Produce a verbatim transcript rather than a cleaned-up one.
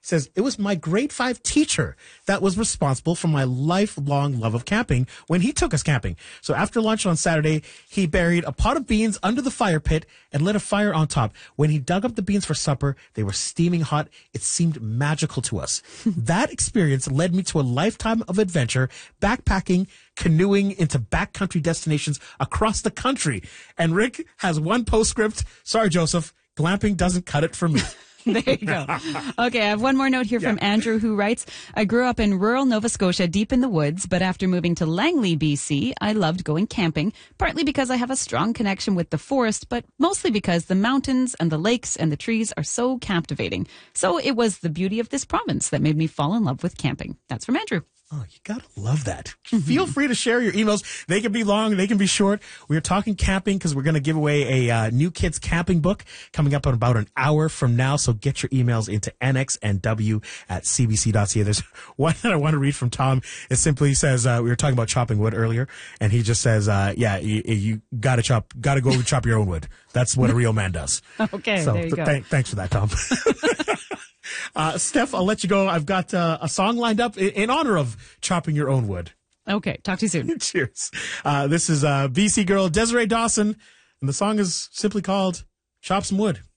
says, it was my grade five teacher that was responsible for my lifelong love of camping when he took us camping. So after lunch on Saturday, he buried a pot of beans under the fire pit and lit a fire on top. When he dug up the beans for supper, they were steaming hot. It seemed magical to us. That experience led me to a lifetime of adventure, backpacking, canoeing into backcountry destinations across the country. And Rick has one postscript. Sorry, Joseph. Glamping doesn't cut it for me. There you go. Okay, I have one more note here yeah. from Andrew, who writes, I grew up in rural Nova Scotia, deep in the woods, but after moving to Langley, B C, I loved going camping, partly because I have a strong connection with the forest, but mostly because the mountains and the lakes and the trees are so captivating. So it was the beauty of this province that made me fall in love with camping. That's from Andrew. Oh, you gotta love that. Mm-hmm. Feel free to share your emails. They can be long, they can be short. We're talking camping because we're going to give away a uh, new kids camping book coming up in about an hour from now. So get your emails into n x and w at c b c dot c a. There's one that I want to read from Tom. It simply says, uh, we were talking about chopping wood earlier, and he just says, uh, yeah, you, you gotta chop, gotta go chop your own wood. That's what a real man does. Okay, so there you th- go. Th- thanks for that, Tom. Uh, Steph, I'll let you go. I've got uh, a song lined up in, in honor of chopping your own wood. Okay, talk to you soon. Cheers. Uh, this is uh, B C girl Desiree Dawson, and the song is simply called Chop Some Wood.